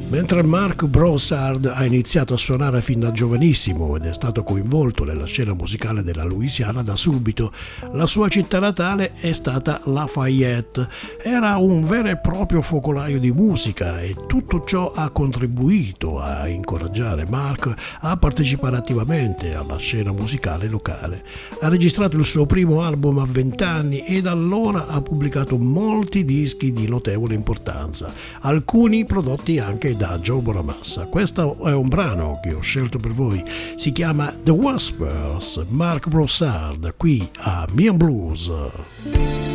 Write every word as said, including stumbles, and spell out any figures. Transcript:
Mentre Mark Broussard ha iniziato a suonare fin da giovanissimo ed è stato coinvolto nella scena musicale della Louisiana da subito, la sua città natale è stata Lafayette. Era un vero e proprio focolaio di musica e tutto ciò ha contribuito a incoraggiare Mark a partecipare attivamente alla scena musicale locale. Ha registrato il suo primo album a venti anni e da allora ha pubblicato molti dischi di notevole importanza, alcuni prodotti anche da Joe Bonamassa. Questo è un brano che ho scelto per voi, si chiama The Whispers, Mark Broussard qui a Me and Blues.